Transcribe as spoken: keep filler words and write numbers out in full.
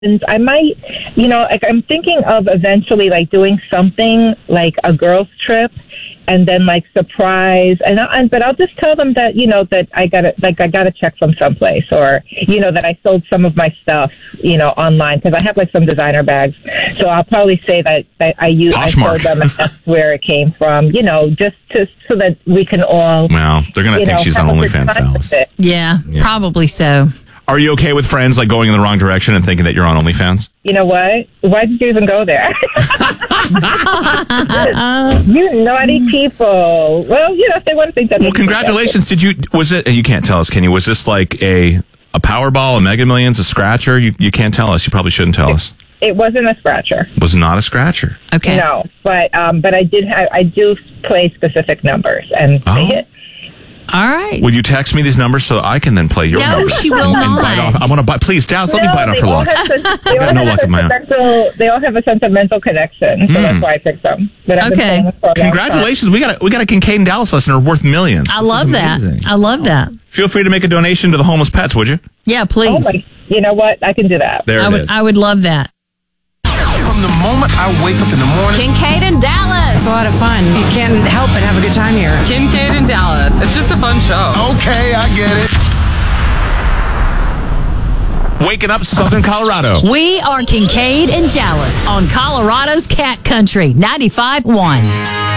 I might, you know, like I'm thinking of eventually like doing something like a girls trip and then like surprise and, I, but I'll just tell them that, you know, that I got to like I got a check from someplace or, you know, that I sold some of my stuff, you know, online because I have like some designer bags. So I'll probably say that, that I use, I sold them and that's where it came from, you know, just to, so that we can all. Well, they're going to think know, she's on OnlyFans, Dallas. Yeah, yeah, probably so. Are you okay with friends like going in the wrong direction and thinking that you're on OnlyFans? You know what? Why did you even go there? You naughty people. Well, you know, if they want to think that. Well, congratulations. Did you, was it, you can't tell us, can you, was this like a, a Powerball, a Mega Millions, a scratcher? You, you can't tell us. You probably shouldn't tell us. It wasn't a scratcher. Was not a scratcher. Okay. No, but, um, but I did have, I do play specific numbers and Oh. they hit. All right. Will you text me these numbers so I can then play your No, numbers? she will and not. Bite off. I want to buy. Please, Dallas, let me No, bite off they her all luck. have such- They all got no have luck a of my own. sentimental- They all have a sentimental connection, so that's why I picked them. But I've been Okay. playing this for a long time. Congratulations. We got a, we got a Kincaid and Dallas listener worth millions. I This love is that. amazing. I love that. Feel free to make a donation to the homeless pets, would you? Yeah, Oh please. my, you know what? I can do that. There I it would. is. I would love that. From the moment I wake up in the morning, Kincaid and Dallas. It's a lot of fun. You can't help but have a good time here. Kincaid and Dallas. It's just a fun show. okay, I get it. Waking up Southern Colorado. We are Kincaid and Dallas on Colorado's Cat Country ninety-five point one.